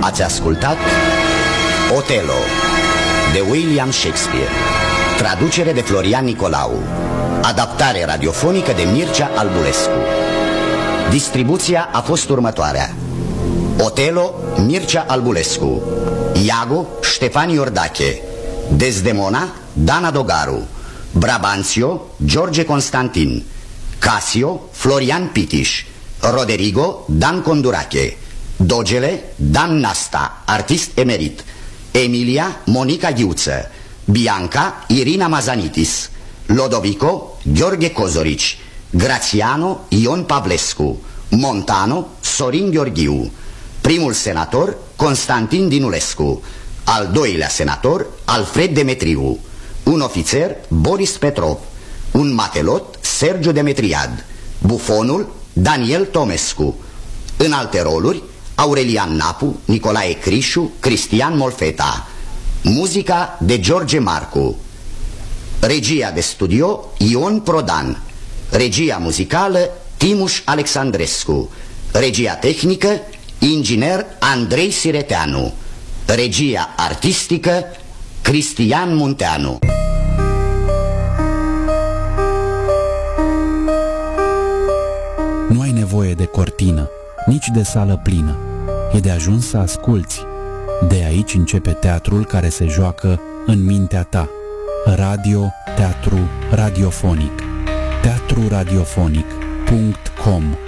Ați ascultat Otelo de William Shakespeare, traducere de Florian Nicolau, adaptare radiofonică de Mircea Albulescu. Distribuția a fost următoarea: Otelo, Mircea Albulescu; Iago, Ștefan Iordache; Desdemona, Dana Dogaru; Brabanțio, George Constantin; Casio, Florian Pitiș; Roderigo, Dan Condurache; Dogele, Dan Nasta, artist emerit; Emilia, Monica Ghiuță; Bianca, Irina Mazanitis; Lodovico, Gheorghe Cozorici; Grațiano, Ion Pavlescu; Montano, Sorin Gheorghiu; primul senator, Constantin Dinulescu; al doilea senator, Alfred Demetriu; un ofițer, Boris Petrov; un matelot, Sergiu Demetriad; bufonul, Daniel Tomescu. În alte roluri, Aurelian Napu, Nicolae Crișu, Cristian Molfeta. Muzica de George Marcu. Regia de studio, Ion Prodan. Regia muzicală, Timuș Alexandrescu. Regia tehnică, inginer Andrei Sireteanu. Regia artistică, Cristian Munteanu. Nu ai nevoie de cortină, nici de sală plină. E de ajuns să asculți. De aici începe teatrul care se joacă în mintea ta. Radio, teatru, radiofonic. teatruradiofonic.com